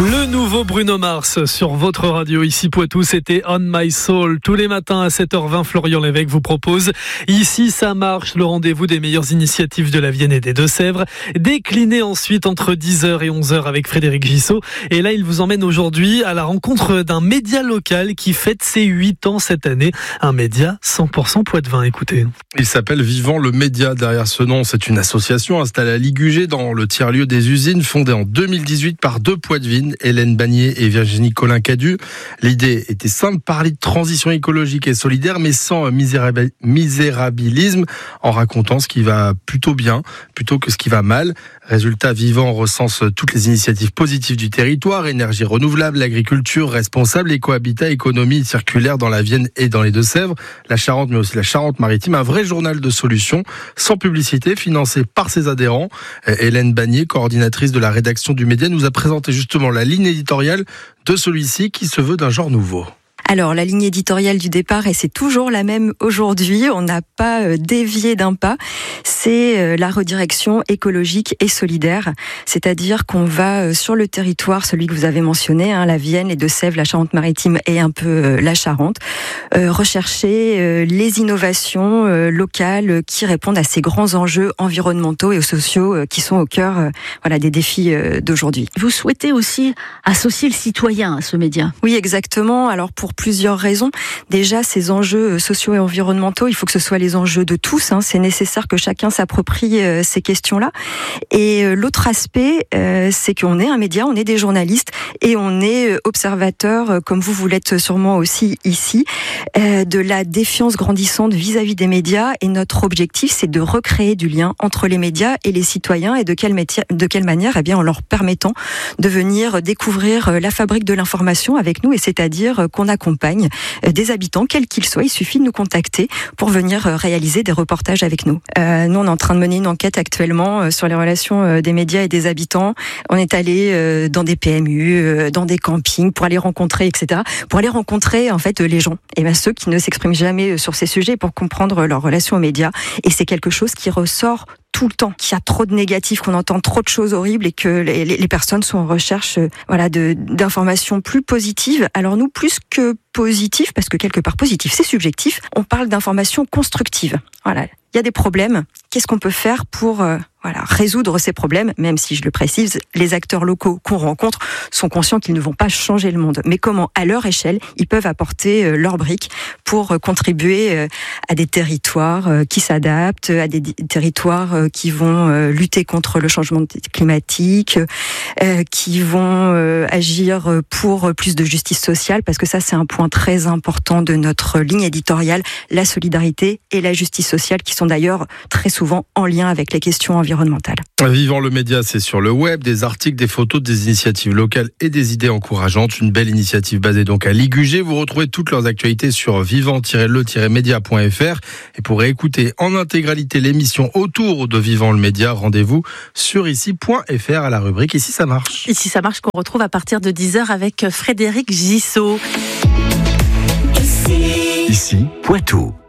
Le nouveau Bruno Mars sur votre radio ici Poitou, c'était On My Soul. Tous les matins à 7h20, Florian Lévesque vous propose Ici ça marche, le rendez-vous des meilleures initiatives de la Vienne et des Deux-Sèvres, décliné ensuite entre 10h et 11h avec Frédéric Gissot. Et là, il vous emmène aujourd'hui à la rencontre d'un média local qui fête ses 8 ans cette année. Un média 100% Poitevin, écoutez. Il s'appelle Vivant le Média. Derrière ce nom, c'est une association installée à Ligugé dans le tiers-lieu des usines, fondée en 2018 par deux Poitevines, Hélène Bagné et Virginie Collin-Cadu. L'idée était simple, parler de transition écologique et solidaire, mais sans misérabilisme, en racontant ce qui va plutôt bien, plutôt que ce qui va mal. Résultat, Vivant recense toutes les initiatives positives du territoire, énergie renouvelable, agriculture responsable, écohabitat, économie circulaire dans la Vienne et dans les Deux-Sèvres, la Charente, mais aussi la Charente-Maritime. Un vrai journal de solutions, sans publicité, financé par ses adhérents. Hélène Bagné, coordinatrice de la rédaction du média, nous a présenté justement la ligne éditoriale de celui-ci qui se veut d'un genre nouveau. Alors, la ligne éditoriale du départ, et c'est toujours la même aujourd'hui, on n'a pas dévié d'un pas, c'est la redirection écologique et solidaire. C'est-à-dire qu'on va sur le territoire, celui que vous avez mentionné, la Vienne, les Deux-Sèvres, la Charente-Maritime et un peu la Charente, rechercher les innovations locales qui répondent à ces grands enjeux environnementaux et sociaux qui sont au cœur des défis d'aujourd'hui. Vous souhaitez aussi associer le citoyen à ce média ? Oui, exactement. Alors, pour plusieurs raisons. Déjà, ces enjeux sociaux et environnementaux, il faut que ce soit les enjeux de tous. C'est nécessaire que chacun s'approprie ces questions-là. Et l'autre aspect, c'est qu'on est un média, on est des journalistes et on est observateurs, comme vous l'êtes sûrement aussi ici, de la défiance grandissante vis-à-vis des médias. Et notre objectif, c'est de recréer du lien entre les médias et les citoyens et de quelle manière, en leur permettant de venir découvrir la fabrique de l'information avec nous, et c'est-à-dire qu'on accompagne des habitants, quels qu'ils soient. Il suffit de nous contacter pour venir réaliser des reportages avec nous. Nous, on est en train de mener une enquête actuellement sur les relations des médias et des habitants. On est allé dans des PMU, dans des campings, pour aller rencontrer, etc. Pour aller rencontrer, en fait, les gens. Et ceux qui ne s'expriment jamais sur ces sujets pour comprendre leur relation aux médias. Et c'est quelque chose qui ressort tout le temps, qu'il y a trop de négatifs, qu'on entend trop de choses horribles et que les personnes sont en recherche d'informations plus positives. Alors nous, plus que positif, parce que quelque part positif, c'est subjectif, on parle d'informations constructives. Voilà, il y a des problèmes. Qu'est-ce qu'on peut faire pour résoudre ces problèmes, même si, je le précise, les acteurs locaux qu'on rencontre sont conscients qu'ils ne vont pas changer le monde. Mais comment, à leur échelle, ils peuvent apporter leur brique pour contribuer à des territoires qui s'adaptent, à des territoires qui vont lutter contre le changement climatique, qui vont agir pour plus de justice sociale, parce que ça, c'est un point très important de notre ligne éditoriale, la solidarité et la justice sociale, qui sont d'ailleurs très souvent en lien avec les questions environnementales. Vivant le média, c'est sur le web, des articles, des photos, des initiatives locales et des idées encourageantes. Une belle initiative basée donc à Ligugé. Vous retrouvez toutes leurs actualités sur vivant-le-média.fr. Et pour écouter en intégralité l'émission autour de Vivant le média, rendez-vous sur ici.fr à la rubrique Ici ça marche. Ici ça marche, qu'on retrouve à partir de 10h avec Frédéric Gissot. Ici Poitou.